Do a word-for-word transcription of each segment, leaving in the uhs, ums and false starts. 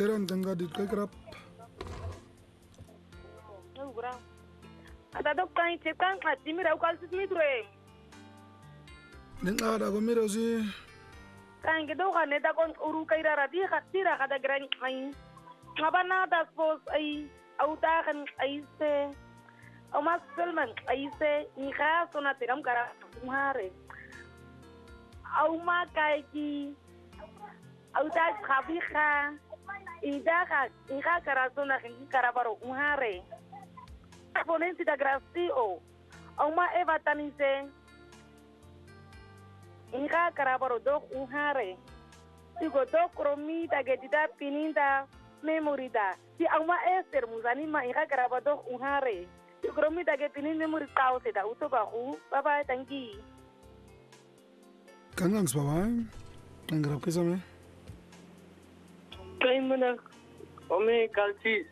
Kailan tangga dit kay krap? No, gra. Ada dok kain cekan ati mi rau kal sis mi tre. Ning ada ko miro si Kain ke do kan neta kon uru kai rara di khatira kada gran ai. Ngapa na das pos ai auta kan ai se. O mas selman ai se ni kha sona tiram kara tumhare. Au ma kai ki auta khabi kha ida kha ida kara sona kan kara baro umhare. Ponen si da grafio au ma eva tanise inga karabaro dok umhare sigo dok romi da gedida pininda memorida si au ma ester muzani ma inga karabaro dok umhare sigo romi da gedinin memori tao se da uto bahu bye thank you kanang bye nangrap kesame kay mana ome kalsis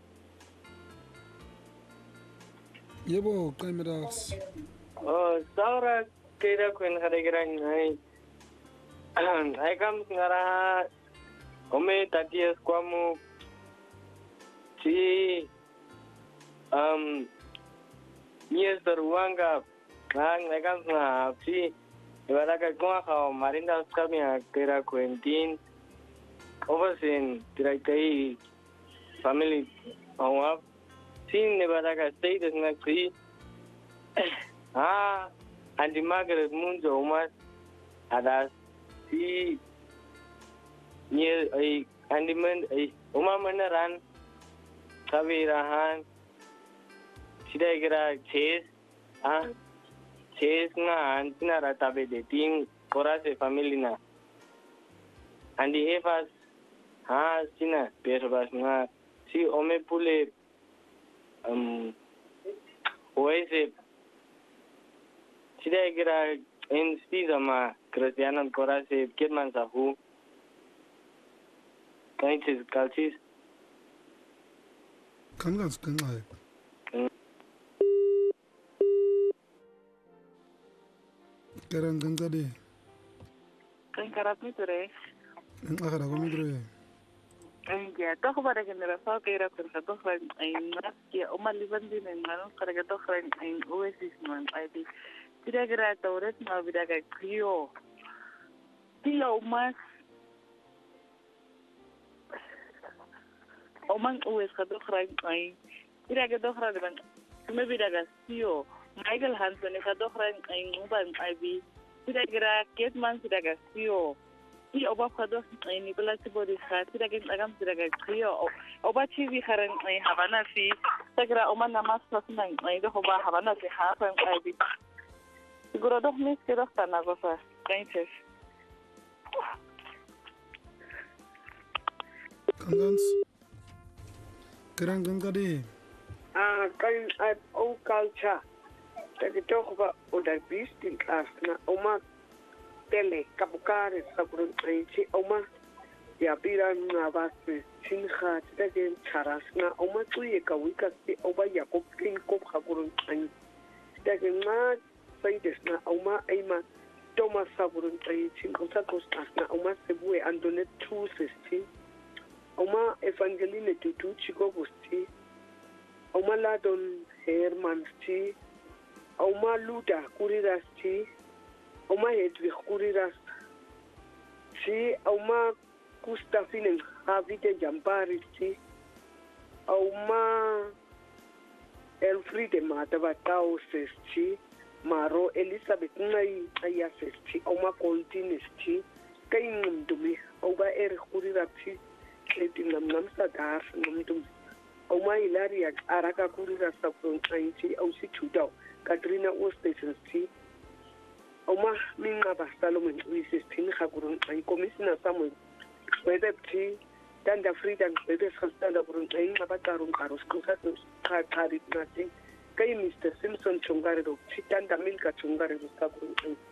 yebo kameras oh saura kira kuin harigiran ai ai kam ngara ome tatias kwamu si um mies ruanga ngang ai kam na si ibarat ka kwa ka marinda skamia kira kuentin overseen tirai kai family awap sin ibarat ka state na kri ah Andi Margaret Munzo Umas ada si ni ai andi men ai uma meneran kawirahan sidai kira ches ah ches nga antina rata be dating korase family na andi evas ha sina perbas nga si ome pule um oese Sidai kira in spiza ma Cristiano korase kitman sahu kaitis kalsis kangas kangai Kailan tangga di kan karap mi tre ning akara ko midre ya to para que me la fa que era con to fan ai mas que o mal liban din en mano para que to fan en oasis man ai di Tidak kira tauret mau tidak kayak krio. Tio mas. Omang ues kado kran ai. Tidak kado kran dengan. Cuma tidak kasio. Michael Hansen kado kran ai nguban ai bi. Tidak kira Ketman tidak kasio. Ti oba kado ai ni bela sebodi kha. Tidak kira agam tidak krio. Oba chivi kharan ai Havana si. Tidak oman namas pasnang ai do oba Havana si hapan ai bi. Siguro dok mis que dos tan cosa, canches. Kangans Kailan tangga di ah kan at o culture taki talk about other beast in class na oma tele kapukare sabrun treci oma ya piran na base sinha taki charas na oma tuye ka wika si oba ya kopkin kop hakurun ani taki ma Saides na uma aima Thomas Saburun trai chin konsa kostas na uma sebue andone tu sesti uma evangeline tutu chiko bosti uma ladon herman sti uma luda kuriras ti uma hedwig kuriras si uma kustafinen havite jampari ti uma elfride matava tao sesti Maro Elizabeth nai ayasesti oma continesti kay ngumdumi oba er kurirapsi kletin nam nam sadar ngumdum oma ilaria araka kurira sapron ainti au si tudau Katrina Ostesesti oma minga basalomen uisestin khagurun ai komisina samuel wedepti tanda freedom bebes khastanda burun ai ngabatarun karos kusatus kharit nati kay Mister Simpson chungare do chitanda milka chungare do sabun